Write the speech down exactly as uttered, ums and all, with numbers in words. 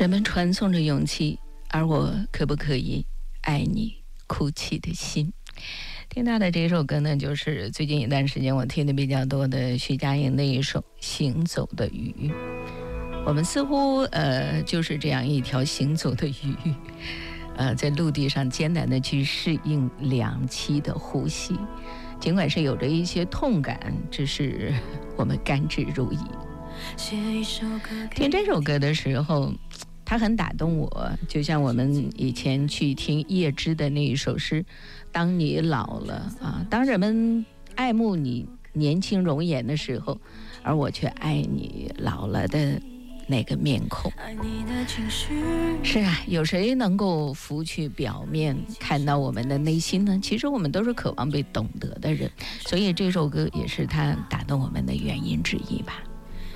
人们传颂着勇气，而我可不可以爱你哭泣的心？听到的这首歌呢，就是最近一段时间我听的比较多的徐佳莹的一首《行走的鱼》。我们似乎呃就是这样一条行走的鱼，呃，在陆地上艰难的去适应两栖的呼吸，尽管是有着一些痛感，只是我们甘之如饴。听这首歌的时候，它很打动我，就像我们以前去听叶芝的那一首诗，当你老了啊，当人们爱慕你年轻容颜的时候，而我却爱你老了的那个面孔。是啊，有谁能够拂去表面看到我们的内心呢？其实我们都是渴望被懂得的人，所以这首歌也是他打动我们的原因之一吧。